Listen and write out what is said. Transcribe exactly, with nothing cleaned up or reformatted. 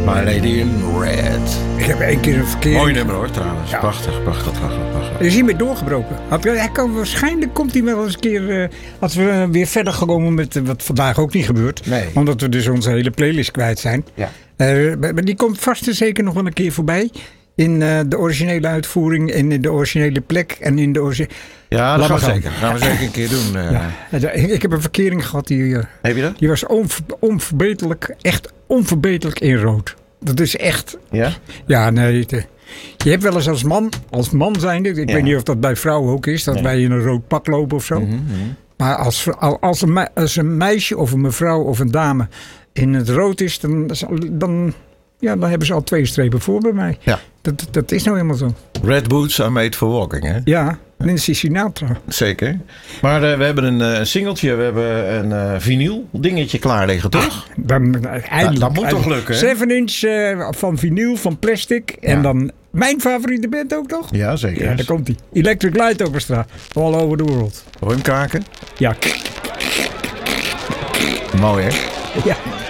My Lady in Red. Ik heb één keer een verkeering... Mooi nummer hoor trouwens. Ja. Prachtig, prachtig, prachtig, prachtig. Is hiermee doorgebroken. Hij kan, waarschijnlijk komt hij wel eens een keer... Uh, als we weer verder gekomen met uh, wat vandaag ook niet gebeurt. Nee. Omdat we dus onze hele playlist kwijt zijn. Ja. Uh, maar die komt vast en zeker nog wel een keer voorbij. In uh, de originele uitvoering. En in de originele plek. En in de originele... Ja, dat gaan we gaan. zeker. Dat gaan we zeker een keer doen. Uh. Ja. Ik heb een verkering gehad. Die, uh, heb je dat? Die was onver, onverbeterlijk. Echt onverbeterlijk in rood. Dat is echt... Ja? Ja, nee... De, je hebt wel eens als man, als man zijnde, ik ja. weet niet of dat bij vrouwen ook is, dat nee. wij in een rood pak lopen of zo. Mm-hmm, mm-hmm. Maar als, als, een, als een meisje of een mevrouw of een dame in het rood is, dan, dan, ja, dan hebben ze al twee strepen voor bij mij. Ja. Dat, dat is nou helemaal zo. Red boots are made for walking, hè? Ja, Nancy Sinatra. Zeker. Maar uh, we hebben een, uh, een singeltje, we hebben een uh, vinyl dingetje klaar liggen, toch? Ah, dan, eindelijk, dat moet toch lukken, hè? seven inch uh, van vinyl, van plastic. Ja. En dan mijn favoriete band ook toch? Ja, zeker. Ja, daar komt hij. Electric Light Orchestra. All over the world. Hoor je hem kraken? Ja. Mooi, hè? Ja.